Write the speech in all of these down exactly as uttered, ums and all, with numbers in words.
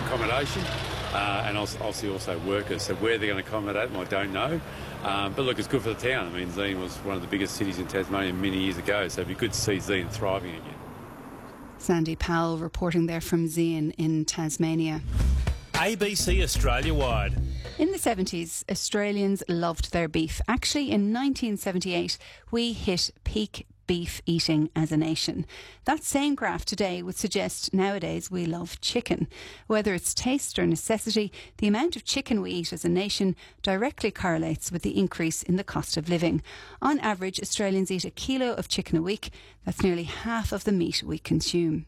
accommodation, uh, and obviously also workers. So where they're going to accommodate them, I don't know. Um, but look, it's good for the town. I mean, Zeehan was one of the biggest cities in Tasmania many years ago, so it'd be good to see Zeehan thriving again. Sandy Powell reporting there from Zeehan in Tasmania. A B C Australia-wide. In the seventies, Australians loved their beef. Actually, in nineteen seventy-eight, we hit peak beef eating as a nation. That same graph today would suggest nowadays we love chicken. Whether it's taste or necessity, the amount of chicken we eat as a nation directly correlates with the increase in the cost of living. On average, Australians eat a kilo of chicken a week. That's nearly half of the meat we consume.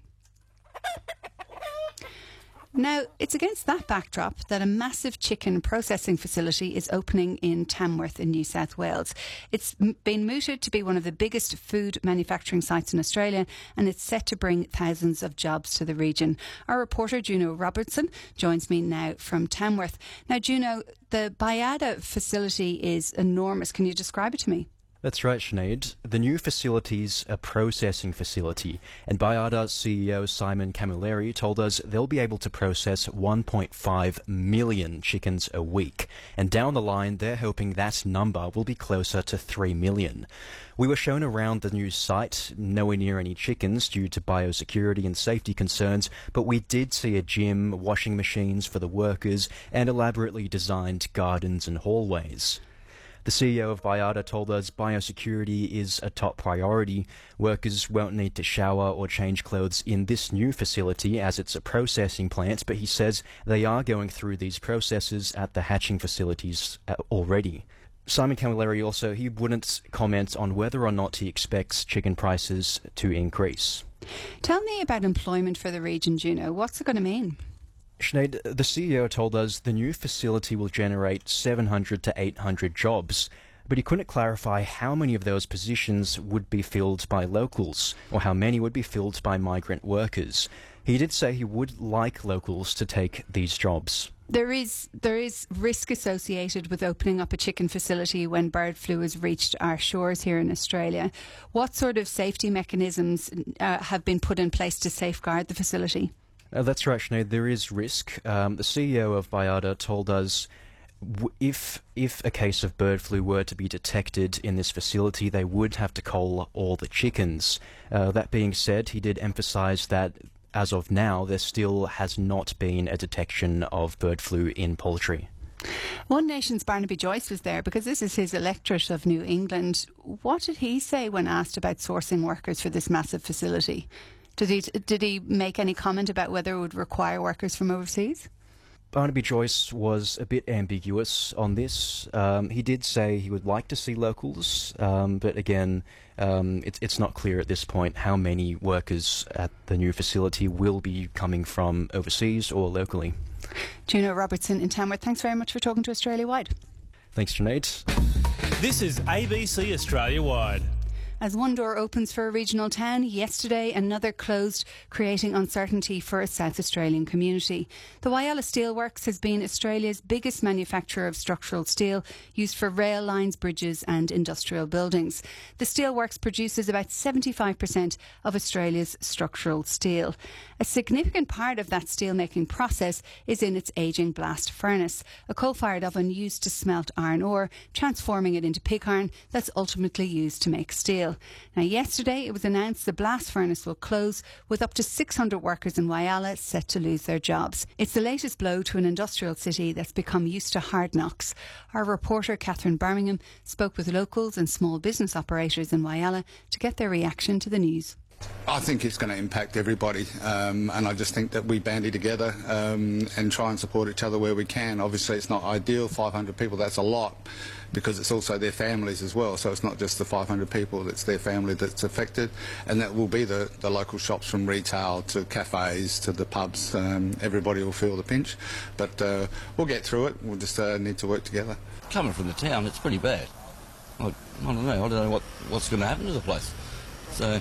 Now, it's against that backdrop that a massive chicken processing facility is opening in Tamworth in New South Wales. It's m- been mooted to be one of the biggest food manufacturing sites in Australia, and it's set to bring thousands of jobs to the region. Our reporter, Juno Robertson, joins me now from Tamworth. Now, Juno, the Baiada facility is enormous. Can you describe it to me? That's right, Sinead. The new facility's a processing facility, and Baiada's C E O Simon Camilleri told us they'll be able to process one point five million chickens a week, and down the line they're hoping that number will be closer to three million. We were shown around the new site, nowhere near any chickens due to biosecurity and safety concerns, but we did see a gym, washing machines for the workers, and elaborately designed gardens and hallways. The C E O of Baiada told us biosecurity is a top priority. Workers won't need to shower or change clothes in this new facility as it's a processing plant, but he says they are going through these processes at the hatching facilities already. Simon Camilleri also, he wouldn't comment on whether or not he expects chicken prices to increase. Tell me about employment for the region, Juno. What's it going to mean? Sinead, the C E O told us the new facility will generate seven hundred to eight hundred jobs, but he couldn't clarify how many of those positions would be filled by locals or how many would be filled by migrant workers. He did say he would like locals to take these jobs. There is there is risk associated with opening up a chicken facility when bird flu has reached our shores here in Australia. What sort of safety mechanisms uh, have been put in place to safeguard the facility? Uh, that's right, Sinead. There is risk. Um, the C E O of Baiada told us w- if if a case of bird flu were to be detected in this facility, they would have to cull all the chickens. Uh, that being said, he did emphasise that as of now, there still has not been a detection of bird flu in poultry. One Nation's Barnaby Joyce was there because this is his electorate of New England. What did he say when asked about sourcing workers for this massive facility? Did he did he make any comment about whether it would require workers from overseas? Barnaby Joyce was a bit ambiguous on this. Um, he did say he would like to see locals, um, but again, um, it's it's not clear at this point how many workers at the new facility will be coming from overseas or locally. Juno Robertson in Tamworth, thanks very much for talking to Australia Wide. Thanks, Sinead. This is A B C Australia-wide. As one door opens for a regional town, yesterday another closed, creating uncertainty for a South Australian community. The Whyalla Steelworks has been Australia's biggest manufacturer of structural steel, used for rail lines, bridges and industrial buildings. The steelworks produces about seventy-five percent of Australia's structural steel. A significant part of that steelmaking process is in its ageing blast furnace, a coal-fired oven used to smelt iron ore, transforming it into pig iron that's ultimately used to make steel. Now, yesterday it was announced the blast furnace will close, with up to six hundred workers in Whyalla set to lose their jobs. It's the latest blow to an industrial city that's become used to hard knocks. Our reporter Catherine Birmingham spoke with locals and small business operators in Whyalla to get their reaction to the news. I think it's going to impact everybody, um, and I just think that we bandy together um, and try and support each other where we can. Obviously it's not ideal, five hundred people, that's a lot, because it's also their families as well, so it's not just the five hundred people, it's their family that's affected, and that will be the, the local shops, from retail to cafes to the pubs. Um, everybody will feel the pinch, but uh, we'll get through it. We'll just uh, need to work together. Coming from the town, it's pretty bad. I, I don't know, I don't know what, what's going to happen to the place. So,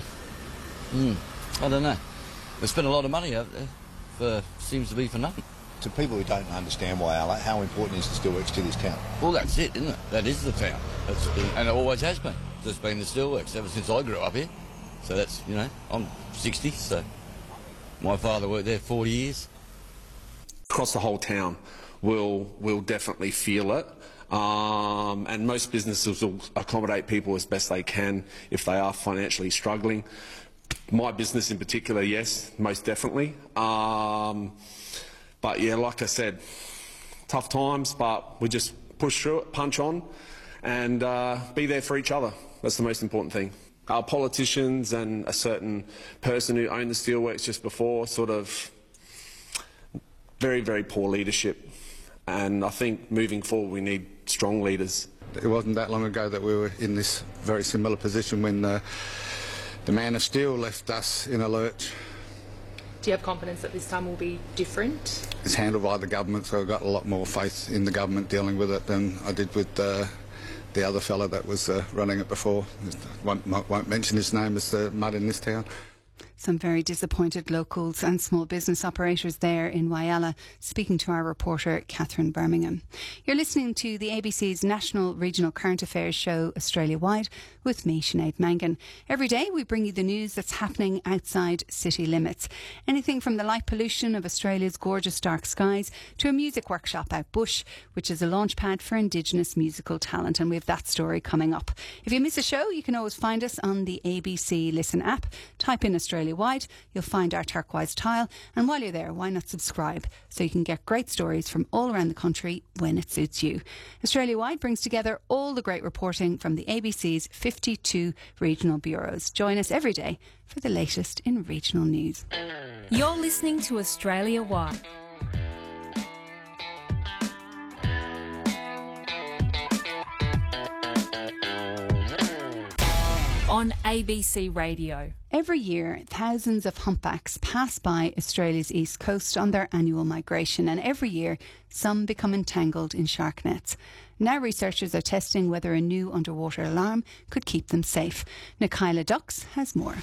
mm, I don't know. We spent a lot of money out there, for seems to be for nothing. To people who don't understand Whyalla, how important is the steelworks to this town? Well, that's it, isn't it? That is the town. That's been, and it always has been. There's been the steelworks ever since I grew up here. So that's, you know, I'm sixty, so my father worked there forty years. across the whole town will will definitely feel it. Um, and most businesses will accommodate people as best they can if they are financially struggling. My business in particular, yes, most definitely. Um, but yeah, like I said, tough times, but we just push through it, punch on, and uh, be there for each other. That's the most important thing. Our politicians and a certain person who owned the steelworks just before, sort of very, very poor leadership. And I think moving forward we need strong leaders. It wasn't that long ago that we were in this very similar position when uh, the Man of Steel left us in a lurch. Do you have confidence that this time will be different? It's handled by the government, so I've got a lot more faith in the government dealing with it than I did with uh, the other fella that was uh, running it before. I won't, won't mention his name, as the mud in this town. Some very disappointed locals and small business operators there in Whyalla, speaking to our reporter Catherine Birmingham. You're listening to the A B C's National Regional Current Affairs show Australia-wide with me, Sinead Mangan. Every day we bring you the news that's happening outside city limits. Anything from the light pollution of Australia's gorgeous dark skies to a music workshop out bush, which is a launchpad for Indigenous musical talent, and we have that story coming up. If you miss a show, you can always find us on the A B C Listen app. Type in Australia wide, you'll find our turquoise tile, and while you're there, why not subscribe so you can get great stories from all around the country when it suits you. Australia Wide brings together all the great reporting from the A B C's fifty-two regional bureaus. Join us every day for the latest in regional news. You're listening to Australia Wide. On A B C Radio. Every year, thousands of humpbacks pass by Australia's east coast on their annual migration, and every year some become entangled in shark nets. Now researchers are testing whether a new underwater alarm could keep them safe. Nikayla Ducks has more.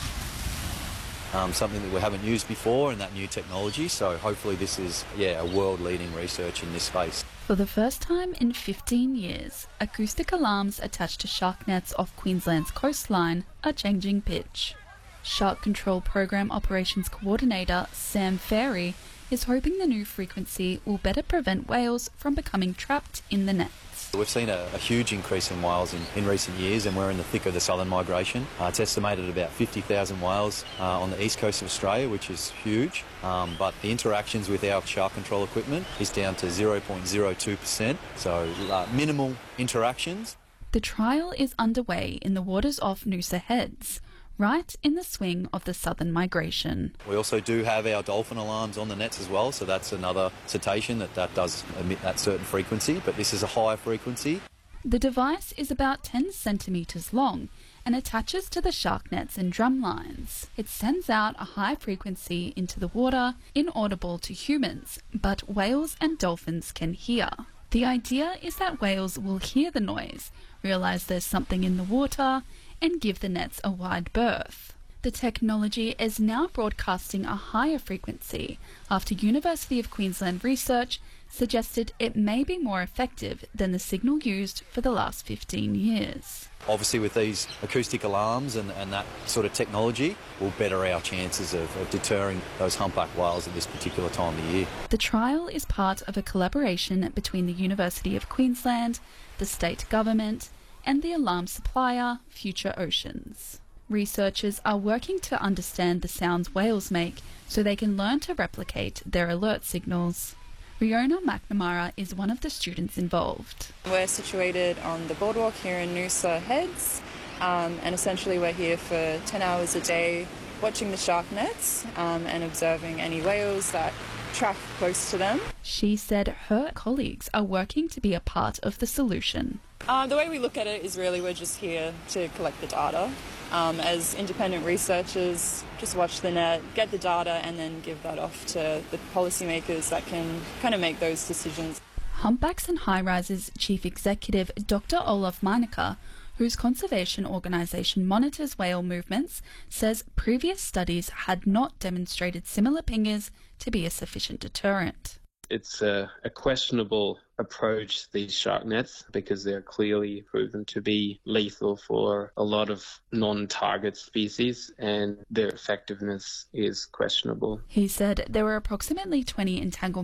Um, something that we haven't used before, and that new technology, so hopefully this is yeah a world-leading research in this space. For the first time in fifteen years, acoustic alarms attached to shark nets off Queensland's coastline are changing pitch. Shark Control Program Operations Coordinator Sam Ferry is hoping the new frequency will better prevent whales from becoming trapped in the nets. We've seen a, a huge increase in whales in, in recent years, and we're in the thick of the southern migration. Uh, it's estimated about fifty thousand whales uh, on the east coast of Australia, which is huge, um, but the interactions with our shark control equipment is down to zero point zero two percent, so uh, minimal interactions. The trial is underway in the waters off Noosa Heads, right in the swing of the southern migration. We also do have our dolphin alarms on the nets as well, so that's another cetacean that, that does emit that certain frequency, but this is a higher frequency. The device is about ten centimetres long and attaches to the shark nets and drum lines. It sends out a high frequency into the water, inaudible to humans, but whales and dolphins can hear. The idea is that whales will hear the noise, realise there's something in the water, and give the nets a wide berth. The technology is now broadcasting a higher frequency after University of Queensland research suggested it may be more effective than the signal used for the last fifteen years. Obviously with these acoustic alarms and, and that sort of technology will better our chances of, of deterring those humpback whales at this particular time of year. The trial is part of a collaboration between the University of Queensland, the state government, and the alarm supplier Future Oceans. Researchers are working to understand the sounds whales make so they can learn to replicate their alert signals. Riona McNamara is one of the students involved. We're situated on the boardwalk here in Noosa Heads, um, and essentially we're here for ten hours a day watching the shark nets um, and observing any whales that track close to them. She said her colleagues are working to be a part of the solution. Uh, the way we look at it is really we're just here to collect the data. Um, as independent researchers, just watch the net, get the data, and then give that off to the policymakers that can kind of make those decisions. Humpbacks and High Rises Chief Executive Doctor Olaf Meinecker, whose conservation organisation monitors whale movements, says previous studies had not demonstrated similar pingers to be a sufficient deterrent. It's a, a questionable approach to these shark nets because they're clearly proven to be lethal for a lot of non-target species, and their effectiveness is questionable. He said there were approximately twenty entanglement